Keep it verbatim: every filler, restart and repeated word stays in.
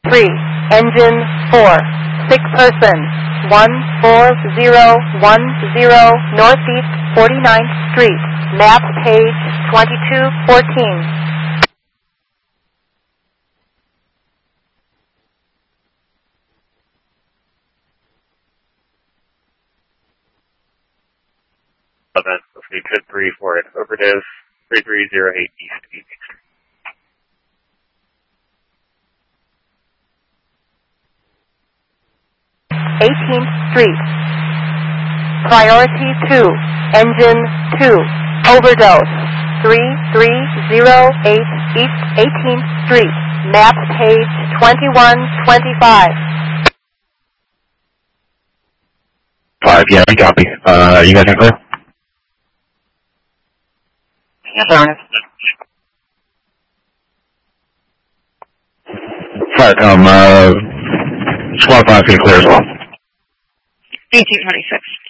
three, engine four, sick person, one four zero one zero, Northeast forty-ninth Street, map page twenty-two fourteen. Event, Fleetwood three for an overdose, three three zero eight East East Street. eighteenth Street. Priority two, engine two, overdose, three three zero eight East eighteenth Street, map page twenty-one twenty-five. Five, yeah, we copy. Uh, you guys are clear? Yes, Ernest. Firecom, uh, squad five feet clear as well. eighteen twenty-six.